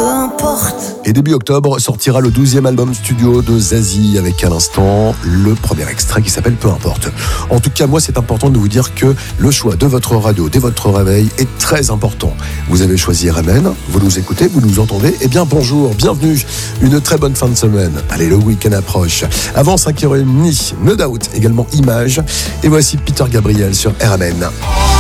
peu importe. Et début octobre sortira le 12e album studio de Zazie avec à l'instant le premier extrait qui s'appelle Peu importe. En tout cas, moi c'est important de vous dire que le choix de votre radio, dès votre réveil est très important. Vous avez choisi RMN, vous nous écoutez, vous nous entendez, eh bien bonjour, bienvenue, une très bonne fin de semaine. Allez, le week-end approche. Avant 5h30, No Doubt, également Image. Et voici Peter Gabriel sur RMN.